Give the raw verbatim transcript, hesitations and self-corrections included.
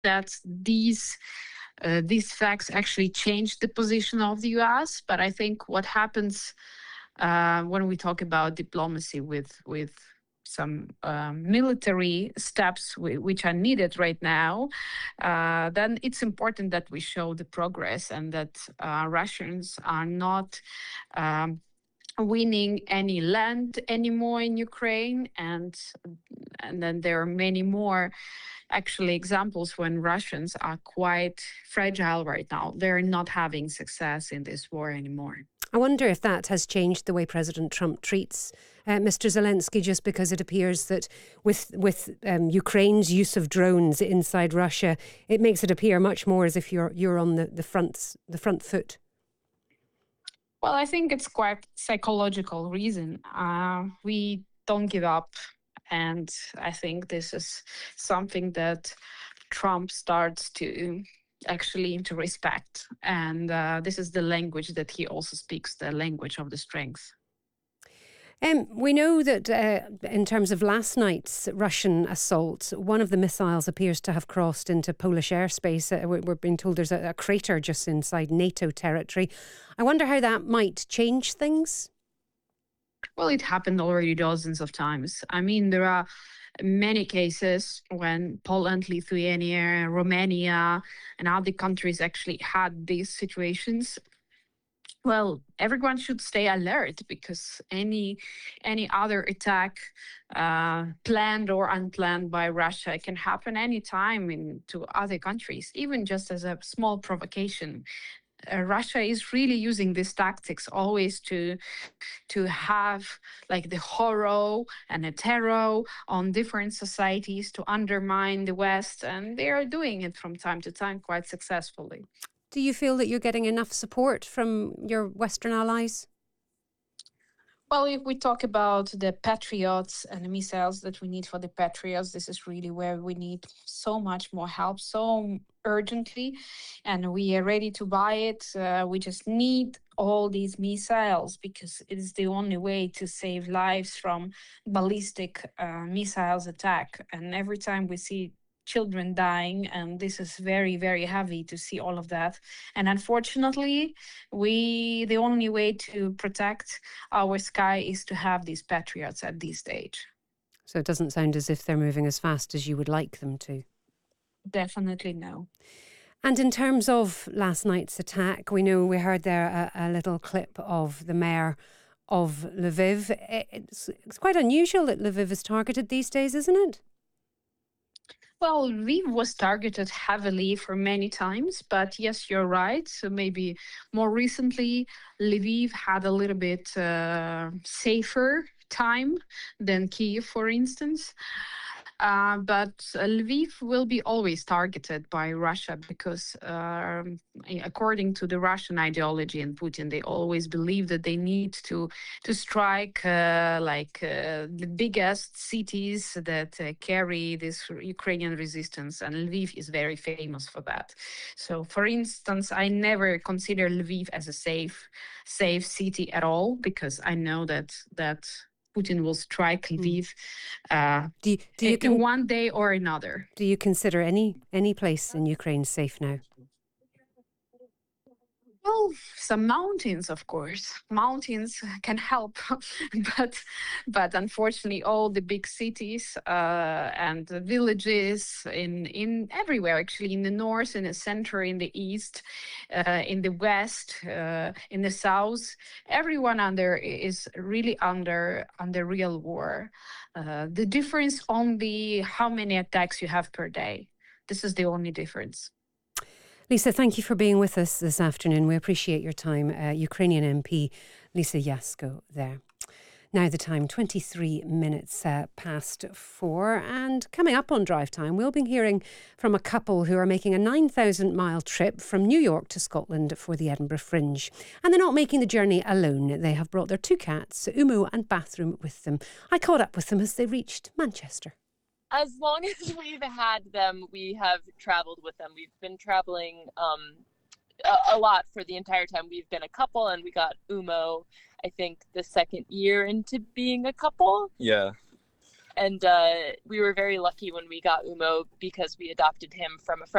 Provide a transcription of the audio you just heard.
that these uh, these facts actually change the position of the U S. But I think what happens uh, when we talk about diplomacy with with some um, military steps w- which are needed right now, uh, then it's important that we show the progress and that uh, Russians are not um, winning any land anymore in Ukraine, and and then there are many more actually examples when Russians are quite fragile right now. They're not having success in this war anymore. I wonder if that has changed the way President Trump treats uh, Mister Zelensky, just because it appears that with with um, Ukraine's use of drones inside Russia, it makes it appear much more as if you're you're on the, the front the front foot. Well, I think it's quite psychological reason. Uh, we don't give up. And I think this is something that Trump starts to actually to respect. And uh, this is the language that he also speaks, the language of the strength. Um, we know that uh, in terms of last night's Russian assault, one of the missiles appears to have crossed into Polish airspace. Uh, we're being told there's a, a crater just inside NATO territory. I wonder how that might change things. Well, it happened already dozens of times. I mean, there are many cases when Poland, Lithuania, Romania, and other countries actually had these situations. Well, everyone should stay alert, because any any other attack, uh, planned or unplanned by Russia, can happen anytime into other countries, even just as a small provocation. Uh, Russia is really using these tactics always to to have like the horror and the terror on different societies to undermine the West, and they are doing it from time to time quite successfully. Do you feel that you're getting enough support from your Western allies? Well, if we talk about the Patriots and the missiles that we need for the Patriots, this is really where we need so much more help, so urgently, and we are ready to buy it. Uh, we just need all these missiles, because it is the only way to save lives from ballistic uh, missiles attack. And every time we see children dying, and this is very, very heavy to see all of that. And unfortunately, we the only way to protect our sky is to have these Patriots at this stage. So it doesn't sound as if they're moving as fast as you would like them to. Definitely no. And in terms of last night's attack, we know we heard there a, a little clip of the mayor of Lviv. It's, it's quite unusual that Lviv is targeted these days, isn't it? Well, Lviv was targeted heavily for many times, but yes, you're right. So maybe more recently, Lviv had a little bit uh, safer time than Kyiv, for instance. Uh, but Lviv will be always targeted by Russia, because um, according to the Russian ideology and Putin, they always believe that they need to to strike uh, like uh, the biggest cities that uh, carry this Ukrainian resistance, and Lviv is very famous for that. So, for instance, I never consider Lviv as a safe safe city at all, because I know that that. Putin will strike Lviv uh, do you, do you in one day or another. Do you consider any any place in Ukraine safe now? Well, some mountains, of course. Mountains can help, but but unfortunately, all the big cities uh, and the villages in in everywhere, actually, in the north, in the center, in the east, uh, in the west, uh, in the south, everyone under is really under under real war. Uh, the difference only how many attacks you have per day. This is the only difference. Lisa, thank you for being with us this afternoon. We appreciate your time. Uh, Ukrainian M P Lisa Yasko there. Now the time, twenty-three minutes uh, past four. And coming up on Drive Time, we'll be hearing from a couple who are making a nine thousand mile trip from New York to Scotland for the Edinburgh Fringe. And they're not making the journey alone. They have brought their two cats, Umo and Bathroom, with them. I caught up with them as they reached Manchester. As long as we've had them, we have traveled with them. We've been traveling um, a, a lot for the entire time we've been a couple, and we got Umo, I think, the second year into being a couple. Yeah. And uh, we were very lucky when we got Umo, because we adopted him from a friend